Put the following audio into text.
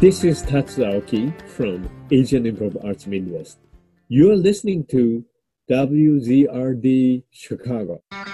This is Tatsu Aoki from Asian Improv Arts Midwest. You are listening to WZRD Chicago.